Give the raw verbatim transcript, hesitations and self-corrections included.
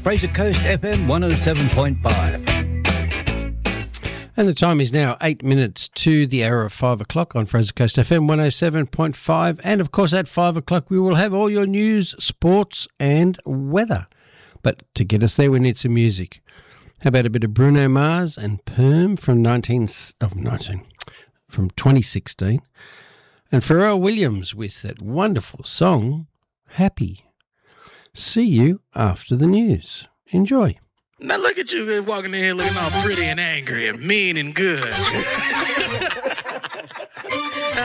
Fraser Coast F M one oh seven point five. And the time is now eight minutes to the hour of five o'clock on Fraser Coast F M one oh seven point five. And, of course, at five o'clock we will have all your news, sports and weather. But to get us there, we need some music. How about a bit of Bruno Mars and Perm from nineteen, oh, nineteen, from twenty sixteen? And Pharrell Williams with that wonderful song, Happy. See you after the news. Enjoy. Now look at you walking in here looking all pretty and angry and mean and good.